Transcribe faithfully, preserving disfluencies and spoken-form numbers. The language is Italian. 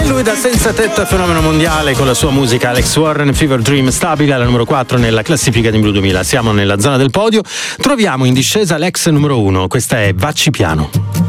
Lui da senza tetto è fenomeno mondiale con la sua musica. Alex Warren, Fever Dream, stabile alla numero quattro nella classifica di Blu duemila. Siamo nella zona del podio, troviamo in discesa l'ex numero uno, questa è Vacci piano.